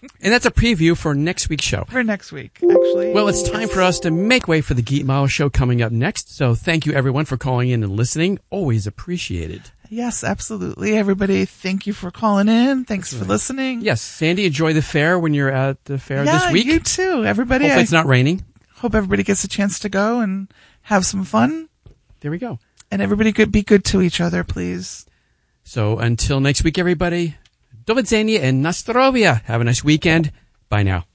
And that's a preview for next week's show. For next week, actually. Well, it's time for us to make way for the Geet Miles show coming up next. So thank you, everyone, for calling in and listening. Always appreciated. Yes, absolutely. Everybody, thank you for calling in. Thanks for listening. Yes, Sandy, enjoy the fair when you're at the fair this week. Yeah, you too. Everybody. Hopefully it's not raining. Hope everybody gets a chance to go and have some fun. There we go. And everybody be good to each other, please. So until next week, everybody, do widzenia and na zdrowie. Have a nice weekend. Bye now.